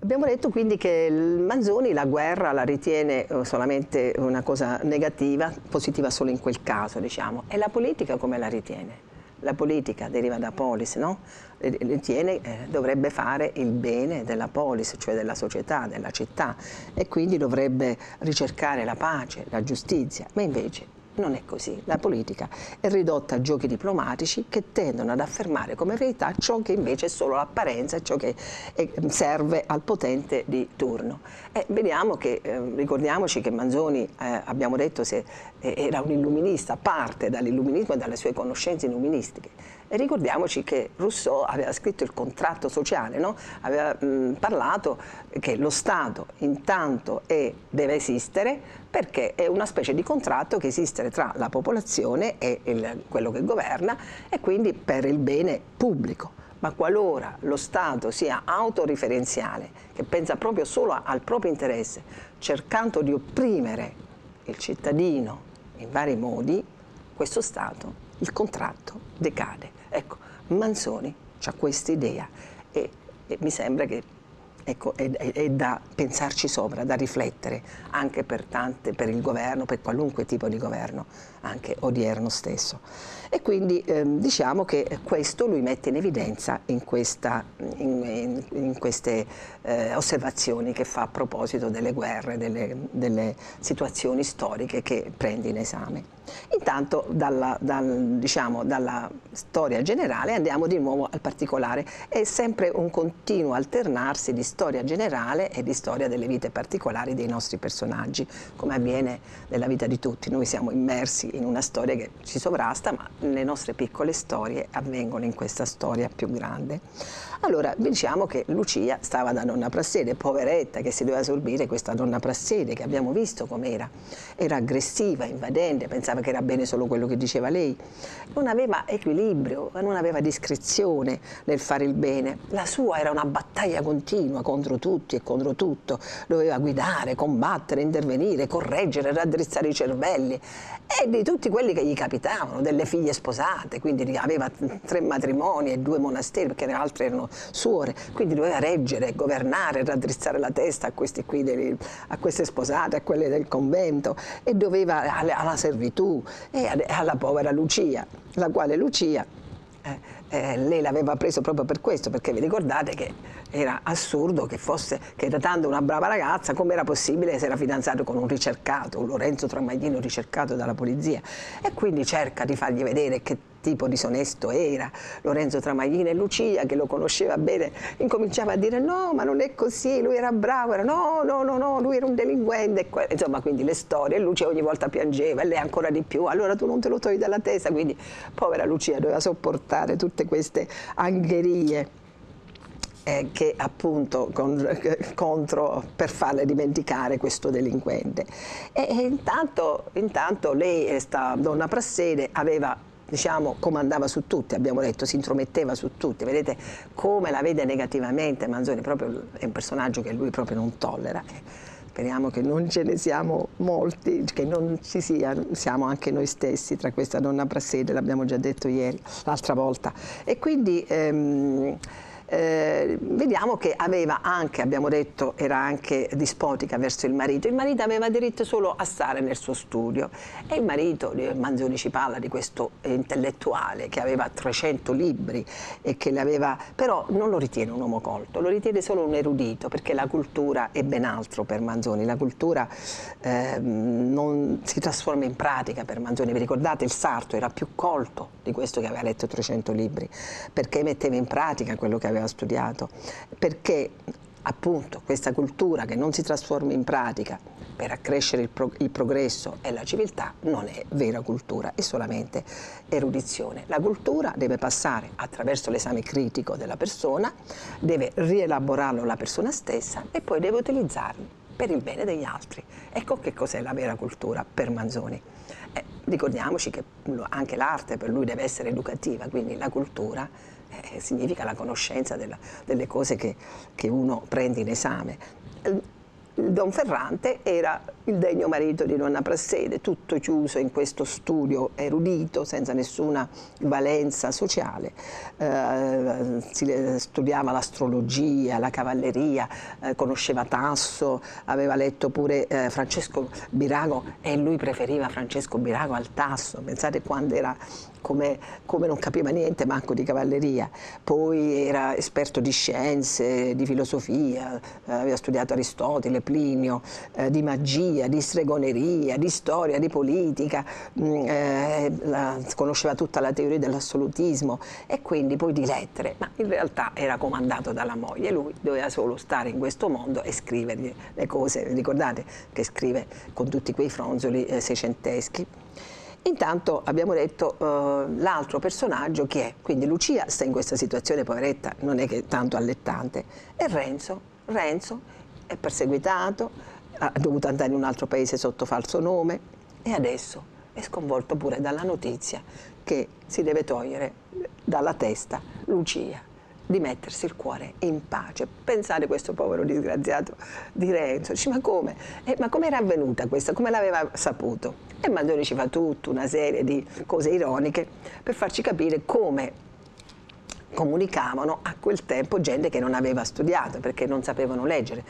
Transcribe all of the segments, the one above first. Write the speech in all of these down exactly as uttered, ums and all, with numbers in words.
Abbiamo detto quindi che Manzoni la guerra la ritiene solamente una cosa negativa, positiva solo in quel caso, diciamo. E la politica come la ritiene? La politica deriva da polis, no? Ritiene eh, dovrebbe fare il bene della polis, cioè della società, della città, e quindi dovrebbe ricercare la pace, la giustizia, ma invece non è così. La politica è ridotta a giochi diplomatici che tendono ad affermare come verità ciò che invece è solo l'apparenza e ciò che è, serve al potente di turno. E vediamo che, eh, ricordiamoci che Manzoni, eh, abbiamo detto, se, eh, era un illuminista, parte dall'illuminismo e dalle sue conoscenze illuministiche. E ricordiamoci che Rousseau aveva scritto il contratto sociale, no? Aveva mh, parlato che lo Stato intanto è, deve esistere perché è una specie di contratto che esiste tra la popolazione e il, quello che governa, e quindi per il bene pubblico. Ma qualora lo Stato sia autoriferenziale, che pensa proprio solo al proprio interesse, cercando di opprimere il cittadino in vari modi, questo Stato, il contratto, decade. Ecco, Manzoni ha questa idea e, e mi sembra che ecco, è, è, è da pensarci sopra, da riflettere anche per, tante, per il governo, per qualunque tipo di governo, anche odierno stesso. E quindi eh, diciamo che questo lui mette in evidenza in, questa, in, in, in queste eh, osservazioni che fa a proposito delle guerre, delle, delle situazioni storiche che prende in esame. Intanto dalla, dal, diciamo, dalla storia generale andiamo di nuovo al particolare. È sempre un continuo alternarsi di storia generale e di storia delle vite particolari dei nostri personaggi, come avviene nella vita di tutti. Noi siamo immersi in una storia che ci sovrasta, ma le nostre piccole storie avvengono in questa storia più grande. Allora, diciamo che Lucia stava da nonna Prassede, poveretta, che si doveva sorbire questa nonna Prassede, che abbiamo visto com'era. Era aggressiva, invadente, pensava che era bene solo quello che diceva lei. Non aveva equilibrio, non aveva discrezione nel fare il bene. La sua era una battaglia continua contro tutti e contro tutto. Doveva guidare, combattere, intervenire, correggere, raddrizzare i cervelli. E di tutti quelli che gli capitavano, delle figlie sposate, quindi aveva tre matrimoni e due monasteri, perché le altre erano suore, quindi doveva reggere, governare, raddrizzare la testa a, questi qui dei, a queste sposate, a quelle del convento, e doveva alla, alla servitù e alla povera Lucia, la quale Lucia eh, eh, lei l'aveva preso proprio per questo, perché vi ricordate che era assurdo che fosse, che tratando una brava ragazza, come era possibile se era fidanzato con un ricercato, un Lorenzo Tramaglino ricercato dalla polizia, e quindi cerca di fargli vedere che tipo disonesto era Lorenzo Tramaglino, e Lucia, che lo conosceva bene, incominciava a dire no, ma non è così, lui era bravo, era no, no, no, no, lui era un delinquente, insomma, quindi le storie, e Lucia ogni volta piangeva, e lei ancora di più, allora tu non te lo togli dalla testa, quindi povera Lucia doveva sopportare tutte queste angherie Eh, che appunto con, contro, per farle dimenticare questo delinquente. E, e intanto, intanto lei, sta donna Prassede, aveva, diciamo, comandava su tutti, abbiamo detto, si intrometteva su tutti. Vedete come la vede negativamente Manzoni, proprio è un personaggio che lui proprio non tollera. Speriamo che non ce ne siamo molti, che non ci sia, siamo anche noi stessi tra questa donna Prassede, l'abbiamo già detto ieri, l'altra volta. E quindi ehm, Eh, vediamo che aveva anche, abbiamo detto, era anche dispotica verso il marito. Il marito aveva diritto solo a stare nel suo studio, e il marito, Manzoni ci parla di questo intellettuale che aveva trecento libri e che le aveva, però non lo ritiene un uomo colto, lo ritiene solo un erudito, perché la cultura è ben altro per Manzoni. La cultura eh, non si trasforma in pratica per Manzoni. Vi ricordate, il sarto era più colto di questo che aveva letto trecento libri, perché metteva in pratica quello che aveva studiato, perché appunto questa cultura che non si trasforma in pratica per accrescere il, pro il progresso e la civiltà non è vera cultura, è solamente erudizione. La cultura deve passare attraverso l'esame critico della persona, deve rielaborarlo la persona stessa e poi deve utilizzarlo per il bene degli altri. Ecco che cos'è la vera cultura per Manzoni. Eh, ricordiamoci che anche l'arte per lui deve essere educativa, quindi la cultura eh, significa la conoscenza della, delle cose che, che uno prende in esame. il Don Ferrante era il degno marito di nonna Prassede, tutto chiuso in questo studio erudito, senza nessuna valenza sociale. Eh, si studiava l'astrologia, la cavalleria, eh, conosceva Tasso, aveva letto pure eh, Francesco Birago e lui preferiva Francesco Birago al Tasso. Pensate quando era come, come non capiva niente manco di cavalleria. Poi era esperto di scienze, di filosofia, eh, aveva studiato Aristotele, Plinio, eh, di magia, di stregoneria, di storia, di politica, mh, eh, la, conosceva tutta la teoria dell'assolutismo e quindi poi di lettere, ma in realtà era comandato dalla moglie, lui doveva solo stare in questo mondo e scrivergli le cose. Ricordate che scrive con tutti quei fronzoli eh, seicenteschi. Intanto abbiamo detto uh, l'altro personaggio chi è, quindi Lucia sta in questa situazione poveretta, non è che tanto allettante, e Renzo, Renzo è perseguitato, ha dovuto andare in un altro paese sotto falso nome e adesso è sconvolto pure dalla notizia che si deve togliere dalla testa Lucia, di mettersi il cuore in pace. Pensate questo povero disgraziato di Renzo, dice ma come? Eh, ma come era avvenuta questa? Come l'aveva saputo? E Manzoni ci fa tutta una serie di cose ironiche per farci capire come comunicavano a quel tempo gente che non aveva studiato perché non sapevano leggere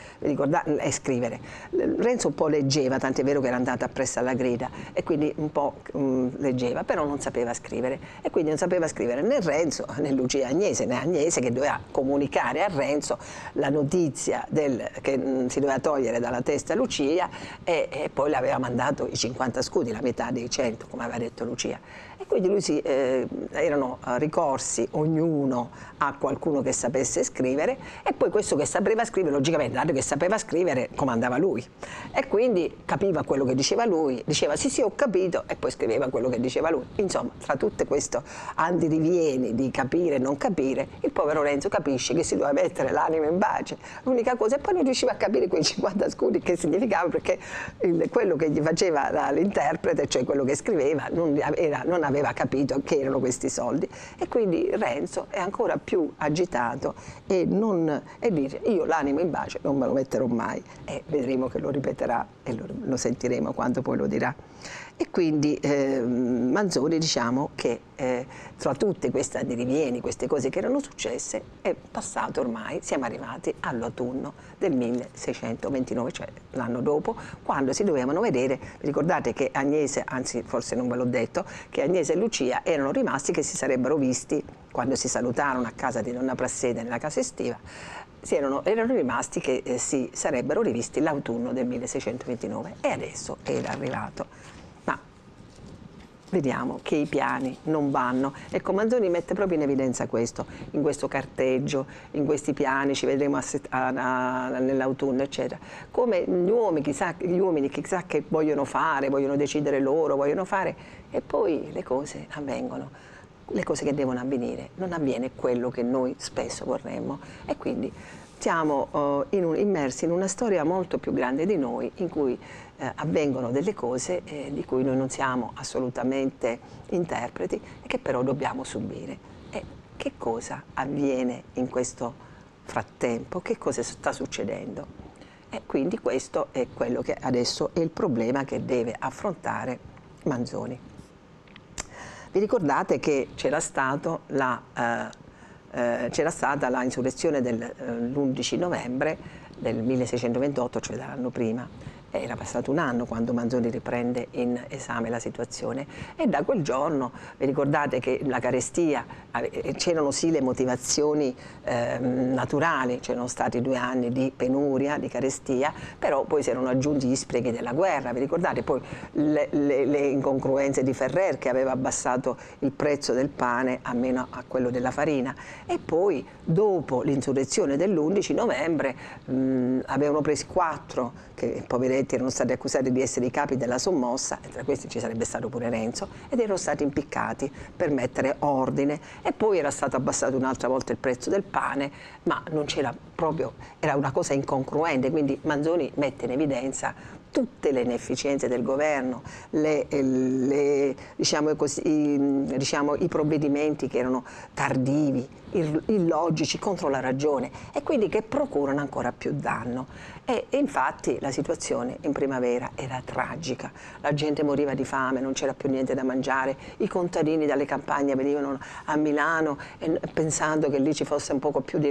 e scrivere. Renzo un po' leggeva, tant'è vero che era andata appresso alla grida e quindi un po' um, leggeva, però non sapeva scrivere e quindi non sapeva scrivere né Renzo né Lucia Agnese, né Agnese che doveva comunicare a Renzo la notizia del, che um, si doveva togliere dalla testa Lucia e, e poi le aveva mandato i cinquanta scudi, la metà dei cento, come aveva detto Lucia. E quindi lui si, eh, erano ricorsi ognuno a qualcuno che sapesse scrivere e poi questo che sapeva scrivere, logicamente, dato che sapeva scrivere, comandava lui. E quindi capiva quello che diceva lui, diceva sì sì ho capito e poi scriveva quello che diceva lui. Insomma, tra tutto questo andirivieni di capire e non capire, il povero Renzo capisce che si doveva mettere l'anima in pace. L'unica cosa, e poi non riusciva a capire quei cinquanta scudi che significava perché il, quello che gli faceva l'interprete, cioè quello che scriveva, non, era, non aveva capito che erano questi soldi e quindi Renzo è ancora più agitato e, non, e dice io l'animo in pace non me lo metterò mai e vedremo che lo ripeterà e lo, lo sentiremo quando poi lo dirà. E quindi eh, Manzoni diciamo che eh, tra tutte queste andirivieni, queste cose che erano successe, è passato ormai, siamo arrivati all'autunno del milleseicentoventinove, cioè l'anno dopo, quando si dovevano vedere. Ricordate che Agnese, anzi forse non ve l'ho detto, che Agnese e Lucia erano rimasti che si sarebbero visti quando si salutarono a casa di nonna Prassede nella casa estiva, si erano, erano rimasti che eh, si sarebbero rivisti l'autunno del milleseicentoventinove e adesso era arrivato. Vediamo che i piani non vanno. Ecco, Manzoni mette proprio in evidenza questo, in questo carteggio, in questi piani, ci vedremo nell'autunno, eccetera. Come gli uomini, chissà, gli uomini chissà che vogliono fare, vogliono decidere loro, vogliono fare, e poi le cose avvengono, le cose che devono avvenire. Non avviene quello che noi spesso vorremmo e quindi siamo uh, in un, immersi in una storia molto più grande di noi, in cui eh, avvengono delle cose eh, di cui noi non siamo assolutamente interpreti e che però dobbiamo subire. E che cosa avviene in questo frattempo? Che cosa sta succedendo? E quindi questo è quello che adesso è il problema che deve affrontare Manzoni. Vi ricordate che c'era stato la... Eh, Eh, c'era stata la insurrezione dell'undici novembre del milleseicentoventotto, cioè dall'anno prima. Era passato un anno quando Manzoni riprende in esame la situazione e da quel giorno, vi ricordate che la carestia, c'erano sì le motivazioni eh, naturali, c'erano stati due anni di penuria, di carestia, però poi si erano aggiunti gli sprechi della guerra, vi ricordate poi le, le, le incongruenze di Ferrer che aveva abbassato il prezzo del pane a meno a quello della farina e poi dopo l'insurrezione dell'undici novembre mh, avevano preso quattro che poveretti erano stati accusati di essere i capi della sommossa, e tra questi ci sarebbe stato pure Renzo, ed erano stati impiccati per mettere ordine e poi era stato abbassato un'altra volta il prezzo del pane, ma non c'era proprio, era una cosa incongruente, quindi Manzoni mette in evidenza tutte le inefficienze del governo, le, le, diciamo così, i, diciamo, i provvedimenti che erano tardivi, illogici contro la ragione e quindi che procurano ancora più danno. E, e infatti la situazione in primavera era tragica, la gente moriva di fame, non c'era più niente da mangiare, i contadini dalle campagne venivano a Milano e, pensando che lì ci fosse un poco più di